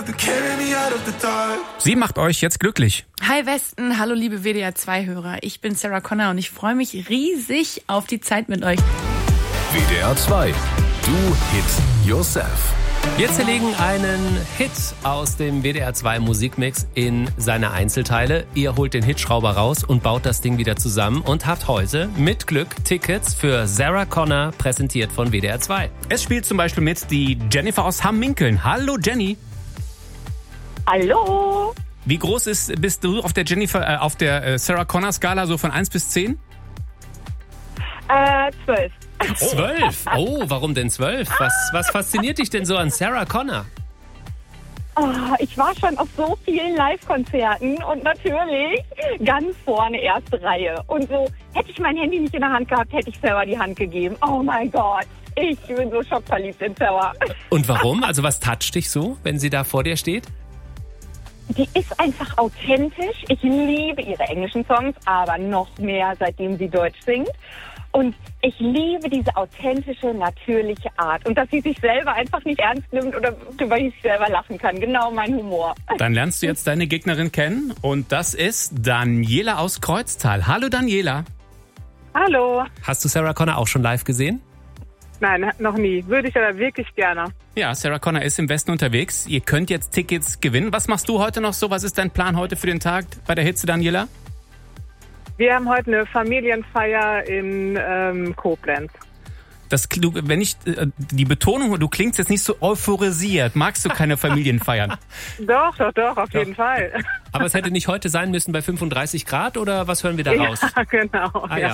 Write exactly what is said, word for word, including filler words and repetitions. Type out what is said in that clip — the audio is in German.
Sie macht euch jetzt glücklich. Hi Westen, hallo liebe W D R zwei Hörer. Ich bin Sarah Connor und ich freue mich riesig auf die Zeit mit euch. W D R zwei, do it yourself. Wir zerlegen einen Hit aus dem W D R zwei Musikmix in seine Einzelteile. Ihr holt den Hitschrauber raus und baut das Ding wieder zusammen und habt heute mit Glück Tickets für Sarah Connor, präsentiert von W D R zwei. Es spielt zum Beispiel mit die Jennifer aus Hamminkeln. Hallo Jenny. Hallo. Wie groß ist, bist du auf der Jennifer, äh, auf der äh, Sarah Connor Skala so von eins bis zehn? Äh, zwölf. Zwölf? Oh, warum denn zwölf? Was, was fasziniert dich denn so an Sarah Connor? Oh, ich war schon auf so vielen Live-Konzerten und natürlich ganz vorne erste Reihe. Und so, hätte ich mein Handy nicht in der Hand gehabt, hätte ich Sarah die Hand gegeben. Oh mein Gott, ich bin so schockverliebt in Sarah. Und warum? Also was toucht dich so, wenn sie da vor dir steht? Die ist einfach authentisch. Ich liebe ihre englischen Songs, aber noch mehr, seitdem sie Deutsch singt. Und ich liebe diese authentische, natürliche Art. Und dass sie sich selber einfach nicht ernst nimmt oder über sich selber lachen kann. Genau mein Humor. Dann lernst du jetzt deine Gegnerin kennen. Und das ist Daniela aus Kreuztal. Hallo Daniela. Hallo. Hast du Sarah Connor auch schon live gesehen? Nein, noch nie. Würde ich aber wirklich gerne. Ja, Sarah Connor ist im Westen unterwegs. Ihr könnt jetzt Tickets gewinnen. Was machst du heute noch so? Was ist dein Plan heute für den Tag bei der Hitze, Daniela? Wir haben heute eine Familienfeier in ähm, Koblenz. Das, du, wenn ich äh, die Betonung, du klingst jetzt nicht so euphorisiert. Magst du keine Familienfeiern? Doch, doch, doch, auf Doch. jeden Fall. Aber es hätte nicht heute sein müssen bei fünfunddreißig Grad oder was hören wir da raus? Ja, genau. Ah, ja. ja.